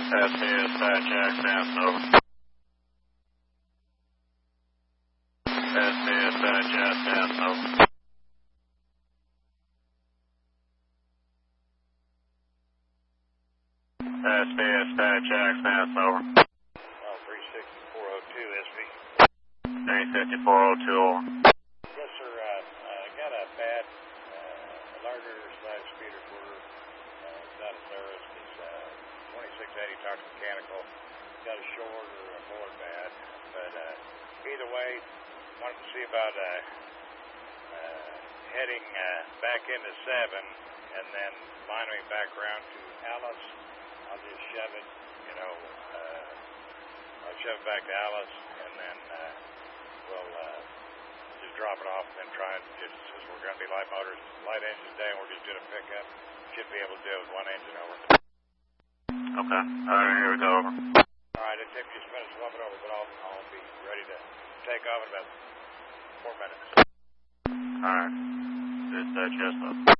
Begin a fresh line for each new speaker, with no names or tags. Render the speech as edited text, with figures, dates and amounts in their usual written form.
Dispatch, access, over. Dispatch, access, over. Dispatch, access, over.
36402 SV.
35402, over.
Yes, sir. I got a bad larger size speeder for it's out of service. It's 2680 Talks Mechanical. Got a short or a board bad. But either way, wanted to see about heading back into 7 and then lining back around to Alice. I'll just shove it, I'll shove it back to Alice and then we'll just drop it off and then try it just since we're going to be light engine today and we're just doing a pickup. Should be able to do it with one engine, over.
Okay. All right, here we go, over.
All right, it'll take me just a minute to swap it over, but I'll be ready to take off in about 4 minutes.
All right. Dispatch, yes, sir.